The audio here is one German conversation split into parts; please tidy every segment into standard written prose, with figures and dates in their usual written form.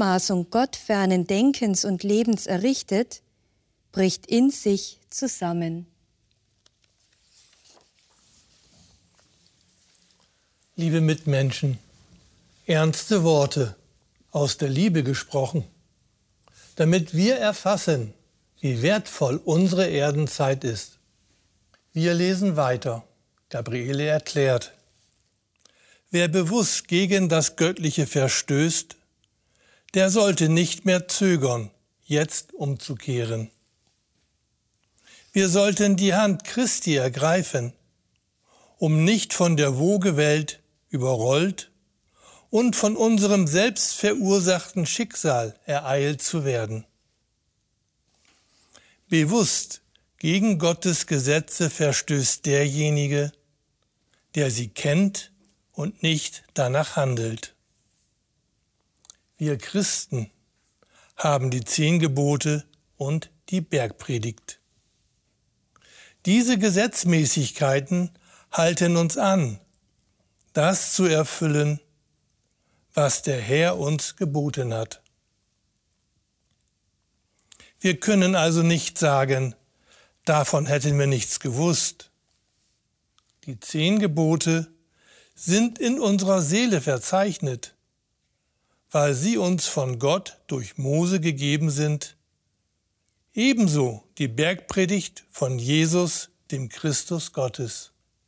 Anmaßung gottfernen Denkens und Lebens errichtet, bricht in sich zusammen. Liebe Mitmenschen, ernste Worte, aus der Liebe gesprochen, damit wir erfassen, wie wertvoll unsere Erdenzeit ist. Wir lesen weiter. Gabriele erklärt: Wer bewusst gegen das Göttliche verstößt, der sollte nicht mehr zögern, jetzt umzukehren. Wir sollten die Hand Christi ergreifen, um nicht von der Wogewelt überrollt und von unserem selbst verursachten Schicksal ereilt zu werden. Bewusst gegen Gottes Gesetze verstößt derjenige, der sie kennt und nicht danach handelt. Wir Christen haben die 10 Gebote und die Bergpredigt. Diese Gesetzmäßigkeiten halten uns an, das zu erfüllen, was der Herr uns geboten hat. Wir können also nicht sagen, davon hätten wir nichts gewusst. Die 10 Gebote sind in unserer Seele verzeichnet, weil sie uns von Gott durch Mose gegeben sind, ebenso die Bergpredigt von Jesus, dem Christus Gottes.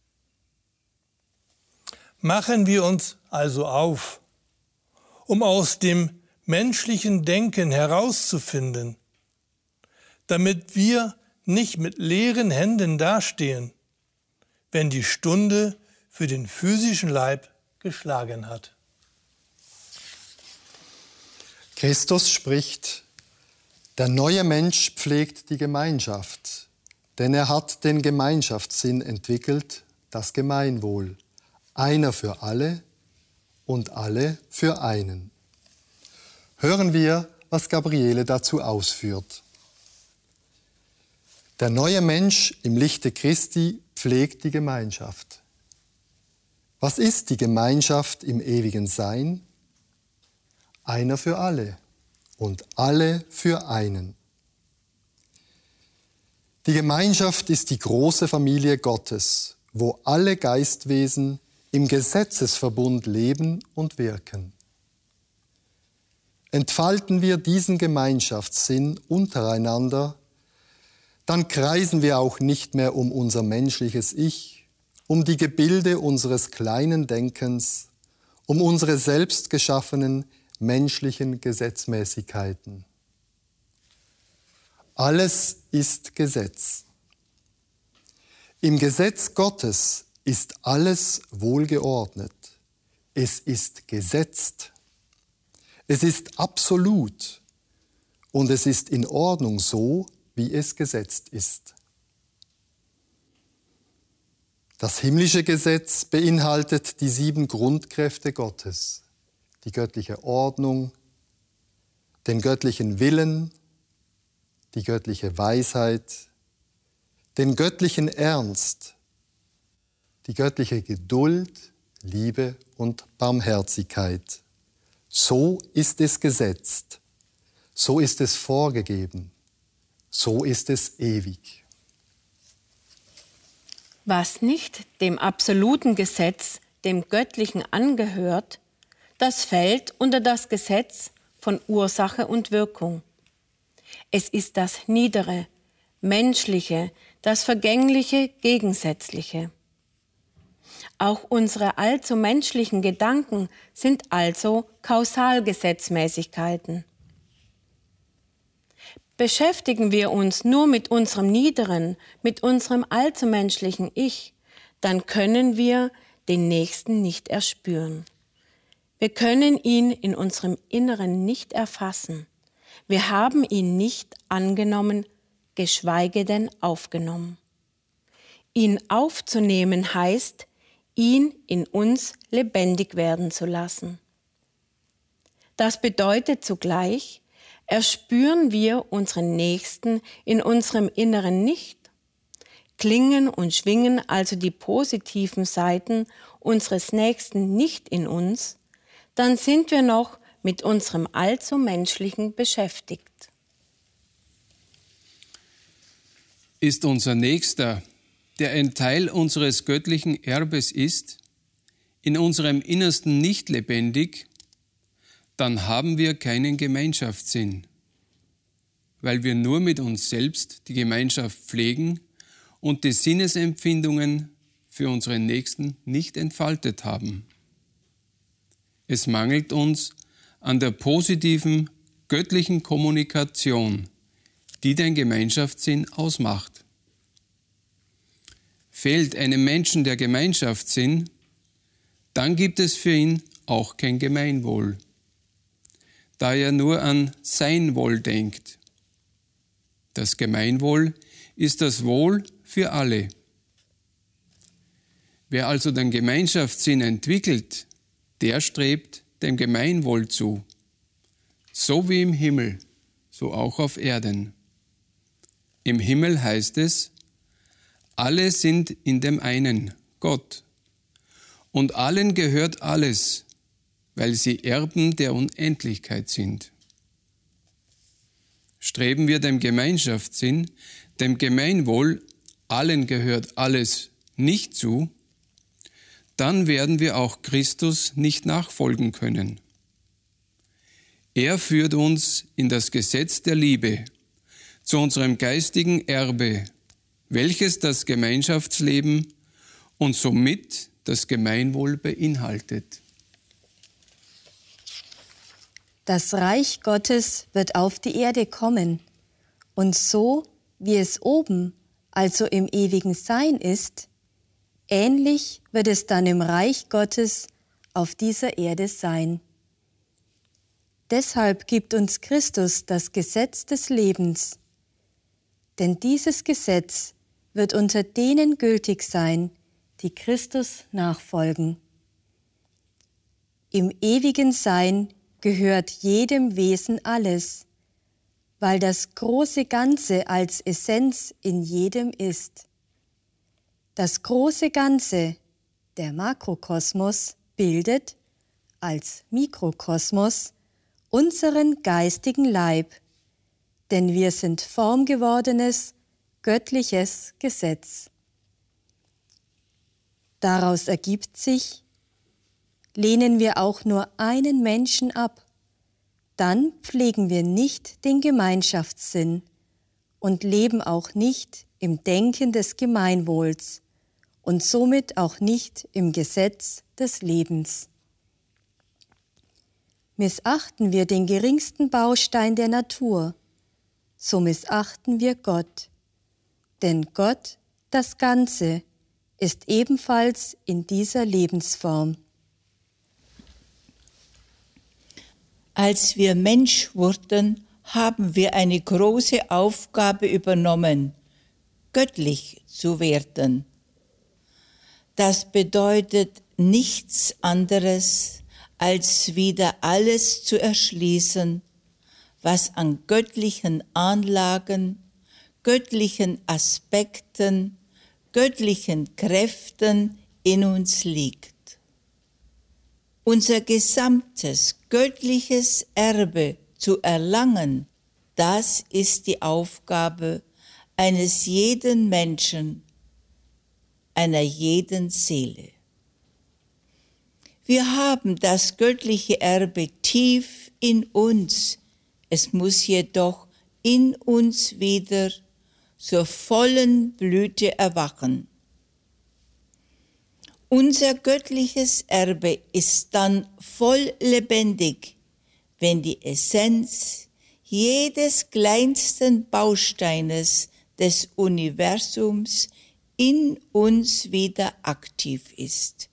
Machen wir uns also auf, um aus dem menschlichen Denken herauszufinden, damit wir nicht mit leeren Händen dastehen, wenn die Stunde für den physischen Leib geschlagen hat. Christus spricht: Der neue Mensch pflegt die Gemeinschaft, denn er hat den Gemeinschaftssinn entwickelt, das Gemeinwohl. Einer für alle und alle für einen. Hören wir, was Gabriele dazu ausführt. Der neue Mensch im Lichte Christi pflegt die Gemeinschaft. Was ist die Gemeinschaft im ewigen Sein? Einer für alle und alle für einen. Die Gemeinschaft ist die große Familie Gottes, wo alle Geistwesen im Gesetzesverbund leben und wirken. Entfalten wir diesen Gemeinschaftssinn untereinander, dann kreisen wir auch nicht mehr um unser menschliches Ich, um die Gebilde unseres kleinen Denkens, um unsere selbst geschaffenen menschlichen Gesetzmäßigkeiten. Alles ist Gesetz. Im Gesetz Gottes ist alles wohlgeordnet. Es ist gesetzt. Es ist absolut. Und es ist in Ordnung so, wie es gesetzt ist. Das himmlische Gesetz beinhaltet die 7 Grundkräfte Gottes, die göttliche Ordnung, den göttlichen Willen, die göttliche Weisheit, den göttlichen Ernst, die göttliche Geduld, Liebe und Barmherzigkeit. So ist es gesetzt, so ist es vorgegeben, so ist es ewig. Was nicht dem absoluten Gesetz, dem Göttlichen angehört, das fällt unter das Gesetz von Ursache und Wirkung. Es ist das Niedere, Menschliche, das Vergängliche, Gegensätzliche. Auch unsere allzu menschlichen Gedanken sind also Kausalgesetzmäßigkeiten. Beschäftigen wir uns nur mit unserem niederen, mit unserem allzu menschlichen Ich, dann können wir den Nächsten nicht erspüren. Wir können ihn in unserem Inneren nicht erfassen. Wir haben ihn nicht angenommen, geschweige denn aufgenommen. Ihn aufzunehmen heißt, ihn in uns lebendig werden zu lassen. Das bedeutet zugleich, erspüren wir unseren Nächsten in unserem Inneren nicht, klingen und schwingen also die positiven Seiten unseres Nächsten nicht in uns, dann sind wir noch mit unserem allzu menschlichen beschäftigt. Ist unser Nächster, der ein Teil unseres göttlichen Erbes ist, in unserem Innersten nicht lebendig, dann haben wir keinen Gemeinschaftssinn, weil wir nur mit uns selbst die Gemeinschaft pflegen und die Sinnesempfindungen für unseren Nächsten nicht entfaltet haben. Es mangelt uns an der positiven, göttlichen Kommunikation, die den Gemeinschaftssinn ausmacht. Fehlt einem Menschen der Gemeinschaftssinn, dann gibt es für ihn auch kein Gemeinwohl, da er nur an sein Wohl denkt. Das Gemeinwohl ist das Wohl für alle. Wer also den Gemeinschaftssinn entwickelt, der strebt dem Gemeinwohl zu, so wie im Himmel, so auch auf Erden. Im Himmel heißt es, alle sind in dem einen, Gott, und allen gehört alles, weil sie Erben der Unendlichkeit sind. Streben wir dem Gemeinschaftssinn, dem Gemeinwohl, allen gehört alles, nicht zu, dann werden wir auch Christus nicht nachfolgen können. Er führt uns in das Gesetz der Liebe, zu unserem geistigen Erbe, welches das Gemeinschaftsleben und somit das Gemeinwohl beinhaltet. Das Reich Gottes wird auf die Erde kommen, und so, wie es oben, also im ewigen Sein ist, ähnlich wird es dann im Reich Gottes auf dieser Erde sein. Deshalb gibt uns Christus das Gesetz des Lebens, denn dieses Gesetz wird unter denen gültig sein, die Christus nachfolgen. Im ewigen Sein gehört jedem Wesen alles, weil das große Ganze als Essenz in jedem ist. Das große Ganze, der Makrokosmos, bildet als Mikrokosmos unseren geistigen Leib, denn wir sind formgewordenes, göttliches Gesetz. Daraus ergibt sich, lehnen wir auch nur einen Menschen ab, dann pflegen wir nicht den Gemeinschaftssinn und leben auch nicht im Denken des Gemeinwohls und somit auch nicht im Gesetz des Lebens. Missachten wir den geringsten Baustein der Natur, so missachten wir Gott. Denn Gott, das Ganze, ist ebenfalls in dieser Lebensform. Als wir Mensch wurden, haben wir eine große Aufgabe übernommen, göttlich zu werden. Das bedeutet nichts anderes, als wieder alles zu erschließen, was an göttlichen Anlagen, göttlichen Aspekten, göttlichen Kräften in uns liegt. Unser gesamtes göttliches Erbe zu erlangen, das ist die Aufgabe eines jeden Menschen, einer jeden Seele. Wir haben das göttliche Erbe tief in uns, es muss jedoch in uns wieder zur vollen Blüte erwachen. Unser göttliches Erbe ist dann voll lebendig, wenn die Essenz jedes kleinsten Bausteines des Universums in uns wieder aktiv ist.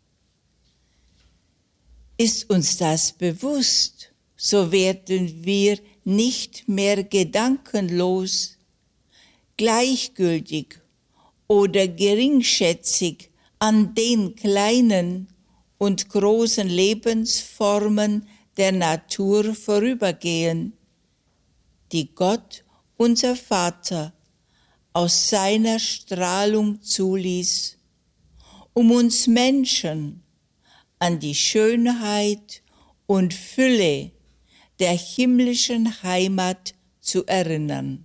Ist uns das bewusst, so werden wir nicht mehr gedankenlos, gleichgültig oder geringschätzig an den kleinen und großen Lebensformen der Natur vorübergehen, die Gott, unser Vater, aus seiner Strahlung zuließ, um uns Menschen an die Schönheit und Fülle der himmlischen Heimat zu erinnern.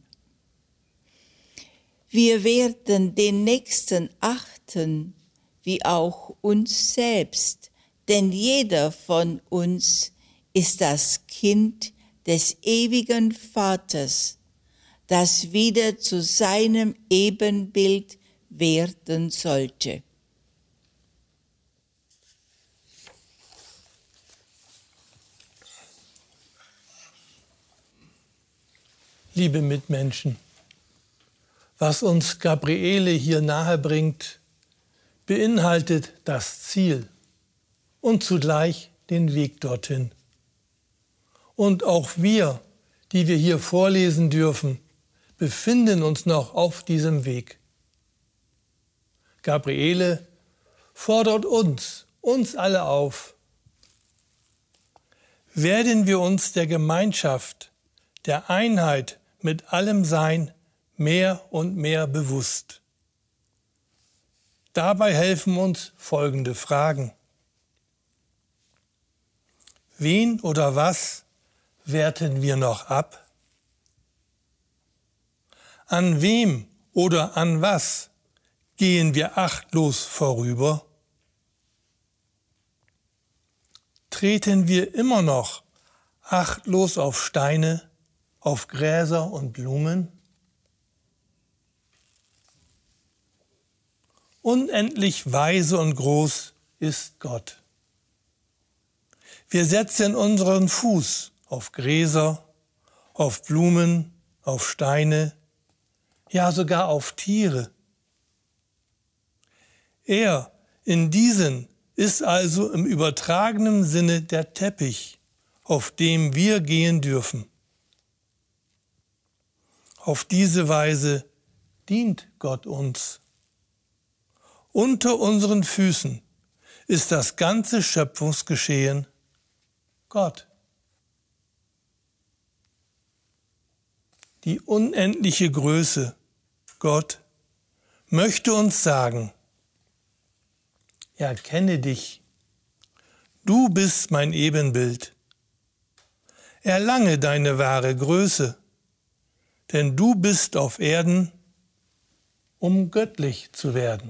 Wir werden den Nächsten achten, wie auch uns selbst, denn jeder von uns ist das Kind des ewigen Vaters, das wieder zu seinem Ebenbild werden sollte. Liebe Mitmenschen, was uns Gabriele hier nahe bringt, beinhaltet das Ziel und zugleich den Weg dorthin. Und auch wir, die wir hier vorlesen dürfen, befinden uns noch auf diesem Weg. Gabriele fordert uns alle auf. Werden wir uns der Gemeinschaft, der Einheit mit allem Sein mehr und mehr bewusst. Dabei helfen uns folgende Fragen. Wen oder was werten wir noch ab? An wem oder an was gehen wir achtlos vorüber? Treten wir immer noch achtlos auf Steine, auf Gräser und Blumen? Unendlich weise und groß ist Gott. Wir setzen unseren Fuß auf Gräser, auf Blumen, auf Steine, ja sogar auf Tiere. Er in diesen ist also im übertragenen Sinne der Teppich, auf dem wir gehen dürfen. Auf diese Weise dient Gott uns. Unter unseren Füßen ist das ganze Schöpfungsgeschehen Gott. Die unendliche Größe, Gott, möchte uns sagen, erkenne dich, du bist mein Ebenbild. Erlange deine wahre Größe, denn du bist auf Erden, um göttlich zu werden.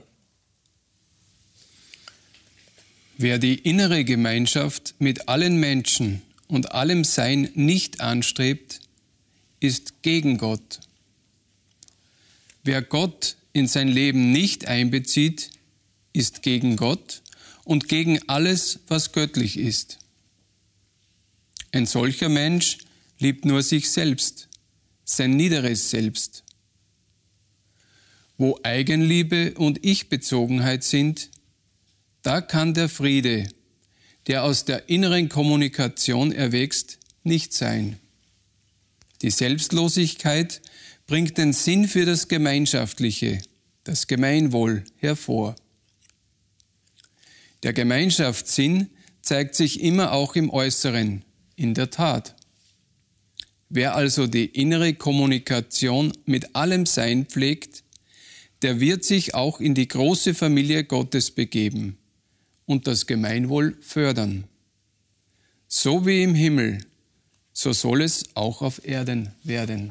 Wer die innere Gemeinschaft mit allen Menschen und allem Sein nicht anstrebt, ist gegen Gott. Wer Gott in sein Leben nicht einbezieht, ist gegen Gott und gegen alles, was göttlich ist. Ein solcher Mensch liebt nur sich selbst, sein niederes Selbst. Wo Eigenliebe und Ich-Bezogenheit sind, da kann der Friede, der aus der inneren Kommunikation erwächst, nicht sein. Die Selbstlosigkeit bringt den Sinn für das Gemeinschaftliche, das Gemeinwohl hervor. Der Gemeinschaftssinn zeigt sich immer auch im Äußeren, in der Tat. Wer also die innere Kommunikation mit allem Sein pflegt, der wird sich auch in die große Familie Gottes begeben und das Gemeinwohl fördern. So wie im Himmel, so soll es auch auf Erden werden.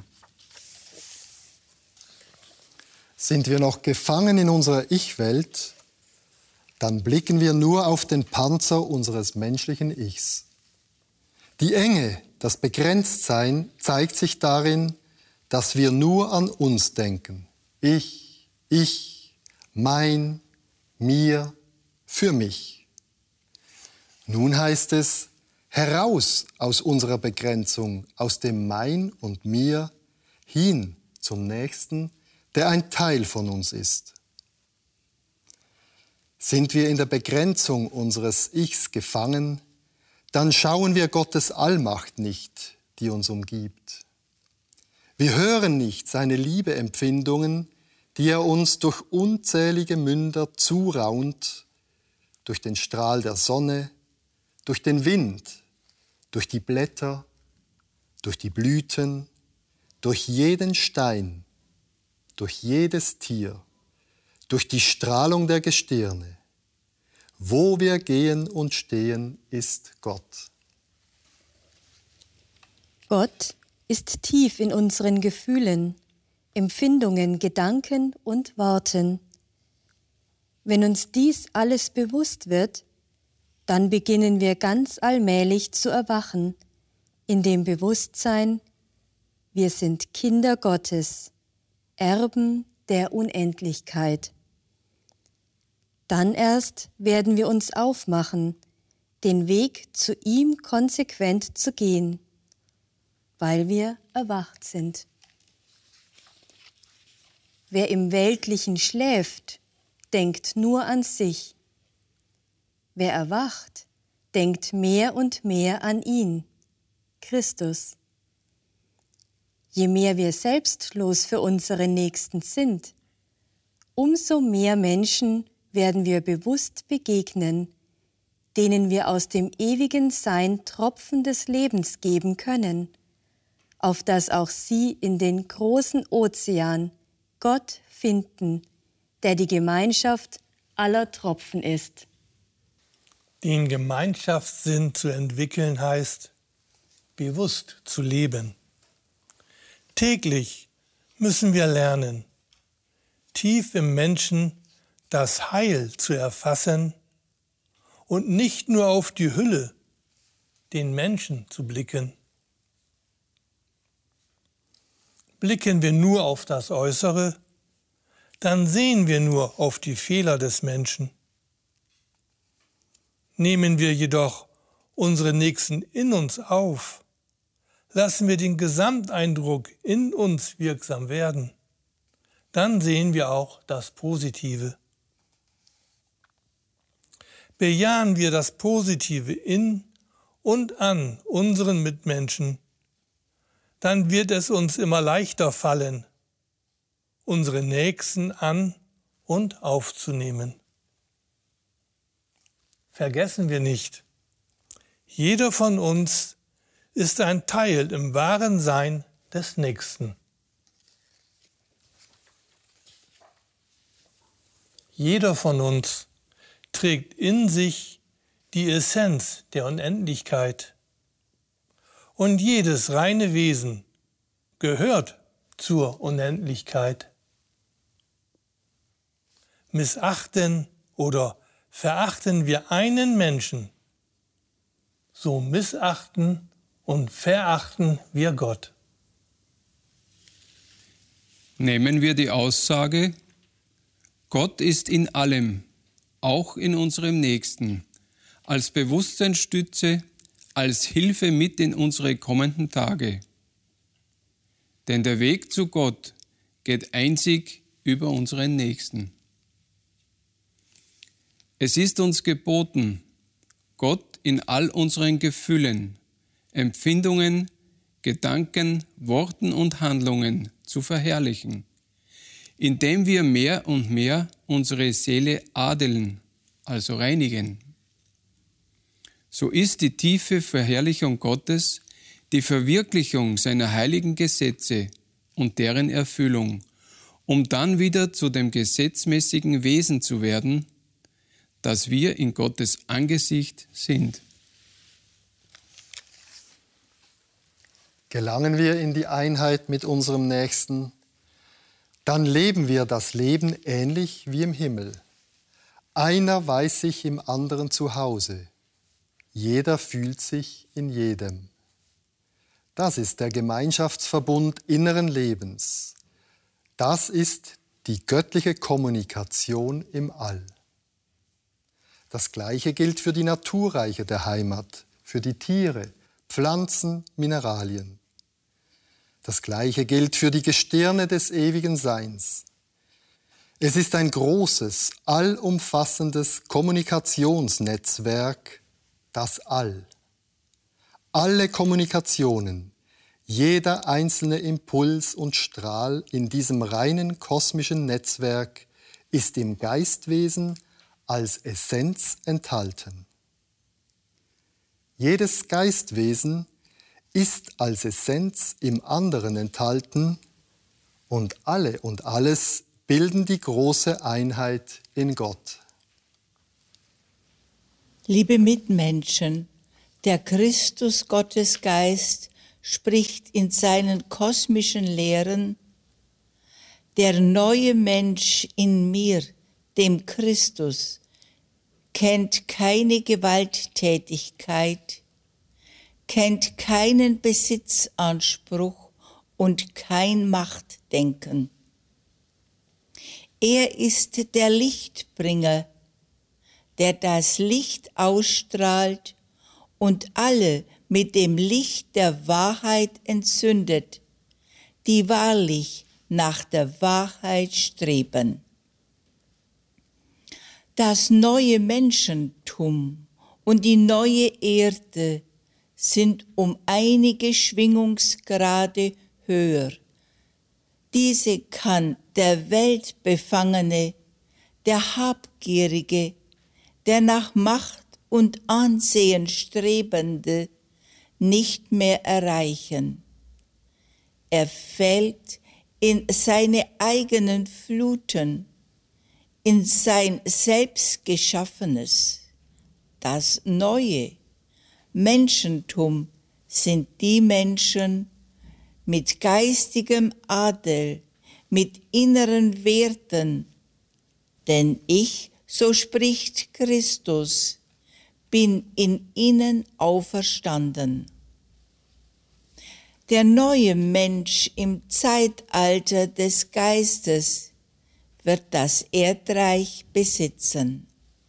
Sind wir noch gefangen in unserer Ich-Welt, dann blicken wir nur auf den Panzer unseres menschlichen Ichs. Die Enge, das Begrenztsein zeigt sich darin, dass wir nur an uns denken. Ich, mein, mir, für mich. Nun heißt es, heraus aus unserer Begrenzung, aus dem Mein und Mir, hin zum Nächsten, der ein Teil von uns ist. Sind wir in der Begrenzung unseres Ichs gefangen, dann schauen wir Gottes Allmacht nicht, die uns umgibt. Wir hören nicht seine Liebeempfindungen, die er uns durch unzählige Münder zuraunt, durch den Strahl der Sonne, durch den Wind, durch die Blätter, durch die Blüten, durch jeden Stein, durch jedes Tier, durch die Strahlung der Gestirne. Wo wir gehen und stehen, ist Gott. Gott ist tief in unseren Gefühlen, Empfindungen, Gedanken und Worten. Wenn uns dies alles bewusst wird, dann beginnen wir ganz allmählich zu erwachen, in dem Bewusstsein, wir sind Kinder Gottes, Erben der Unendlichkeit. Dann erst werden wir uns aufmachen, den Weg zu ihm konsequent zu gehen, weil wir erwacht sind. Wer im Weltlichen schläft, denkt nur an sich. Wer erwacht, denkt mehr und mehr an ihn, Christus. Je mehr wir selbstlos für unsere Nächsten sind, umso mehr Menschen werden wir bewusst begegnen, denen wir aus dem ewigen Sein Tropfen des Lebens geben können, auf dass auch sie in den großen Ozean Gott finden, der die Gemeinschaft aller Tropfen ist. Den Gemeinschaftssinn zu entwickeln heißt, bewusst zu leben. Täglich müssen wir lernen, tief im Menschen das Heil zu erfassen und nicht nur auf die Hülle, den Menschen zu blicken. Blicken wir nur auf das Äußere, dann sehen wir nur auf die Fehler des Menschen. Nehmen wir jedoch unsere Nächsten in uns auf, lassen wir den Gesamteindruck in uns wirksam werden, dann sehen wir auch das Positive. Bejahen wir das Positive in und an unseren Mitmenschen, dann wird es uns immer leichter fallen, unsere Nächsten an- und aufzunehmen. Vergessen wir nicht, jeder von uns ist ein Teil im wahren Sein des Nächsten. Jeder von uns trägt in sich die Essenz der Unendlichkeit. Und jedes reine Wesen gehört zur Unendlichkeit. Missachten oder verachten wir einen Menschen, so missachten und verachten wir Gott. Nehmen wir die Aussage, Gott ist in allem, auch in unserem Nächsten, als Bewusstseinsstütze, als Hilfe mit in unsere kommenden Tage. Denn der Weg zu Gott geht einzig über unseren Nächsten. Es ist uns geboten, Gott in all unseren Gefühlen, Empfindungen, Gedanken, Worten und Handlungen zu verherrlichen, indem wir mehr und mehr unsere Seele adeln, also reinigen. So ist die tiefe Verherrlichung Gottes die Verwirklichung seiner heiligen Gesetze und deren Erfüllung, um dann wieder zu dem gesetzmäßigen Wesen zu werden, das wir in Gottes Angesicht sind. Gelangen wir in die Einheit mit unserem Nächsten, dann leben wir das Leben ähnlich wie im Himmel. Einer weiß sich im anderen zu Hause. Jeder fühlt sich in jedem. Das ist der Gemeinschaftsverbund inneren Lebens. Das ist die göttliche Kommunikation im All. Das Gleiche gilt für die Naturreiche der Heimat, für die Tiere, Pflanzen, Mineralien. Das Gleiche gilt für die Gestirne des ewigen Seins. Es ist ein großes, allumfassendes Kommunikationsnetzwerk, das All. Alle Kommunikationen, jeder einzelne Impuls und Strahl in diesem reinen kosmischen Netzwerk ist im Geistwesen als Essenz enthalten. Jedes Geistwesen ist als Essenz im anderen enthalten und alle und alles bilden die große Einheit in Gott. Liebe Mitmenschen, der Christus Gottesgeist spricht in seinen kosmischen Lehren: Der neue Mensch in mir, dem Christus, kennt keine Gewalttätigkeit, kennt keinen Besitzanspruch und kein Machtdenken. Er ist der Lichtbringer, der das Licht ausstrahlt und alle mit dem Licht der Wahrheit entzündet, die wahrlich nach der Wahrheit streben. Das neue Menschentum und die neue Erde sind um einige Schwingungsgrade höher. Diese kann der Weltbefangene, der Habgierige, der nach Macht und Ansehen Strebende nicht mehr erreichen. Er fällt in seine eigenen Fluten, in sein Selbstgeschaffenes. Das neue Menschentum sind die Menschen mit geistigem Adel, mit inneren Werten, denn ich, so spricht Christus, bin in ihnen auferstanden. Der neue Mensch im Zeitalter des Geistes wird das Erdreich besitzen.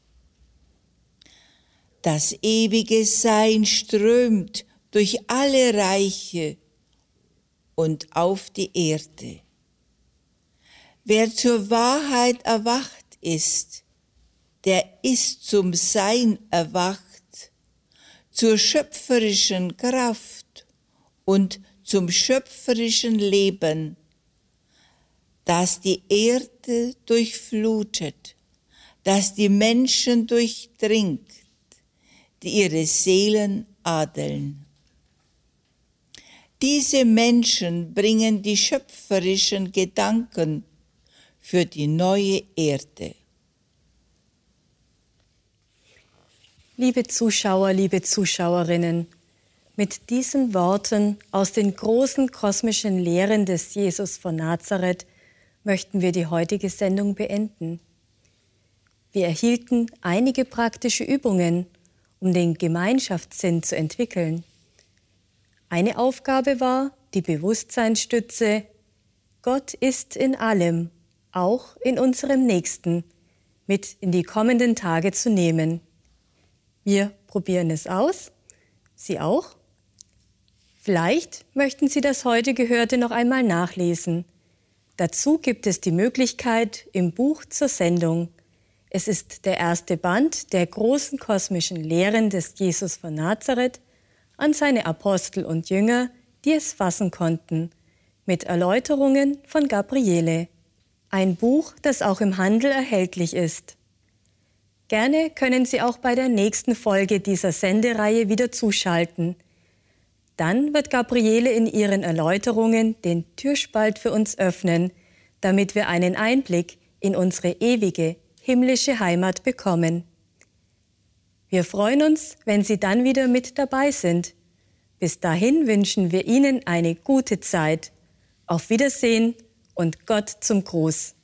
Das ewige Sein strömt durch alle Reiche und auf die Erde. Wer zur Wahrheit erwacht ist, der ist zum Sein erwacht, zur schöpferischen Kraft und zum schöpferischen Leben, das die Erde durchflutet, das die Menschen durchdringt, die ihre Seelen adeln. Diese Menschen bringen die schöpferischen Gedanken für die neue Erde. Liebe Zuschauer, liebe Zuschauerinnen, mit diesen Worten aus den großen kosmischen Lehren des Jesus von Nazareth möchten wir die heutige Sendung beenden. Wir erhielten einige praktische Übungen, um den Gemeinschaftssinn zu entwickeln. Eine Aufgabe war die Bewusstseinsstütze: Gott ist in allem, auch in unserem Nächsten, mit in die kommenden Tage zu nehmen. Wir probieren es aus. Sie auch? Vielleicht möchten Sie das heute Gehörte noch einmal nachlesen. Dazu gibt es die Möglichkeit im Buch zur Sendung. Es ist der erste Band der großen kosmischen Lehren des Jesus von Nazareth an seine Apostel und Jünger, die es fassen konnten, mit Erläuterungen von Gabriele. Ein Buch, das auch im Handel erhältlich ist. Gerne können Sie auch bei der nächsten Folge dieser Sendereihe wieder zuschalten. Dann wird Gabriele in ihren Erläuterungen den Türspalt für uns öffnen, damit wir einen Einblick in unsere ewige, himmlische Heimat bekommen. Wir freuen uns, wenn Sie dann wieder mit dabei sind. Bis dahin wünschen wir Ihnen eine gute Zeit. Auf Wiedersehen und Gott zum Gruß.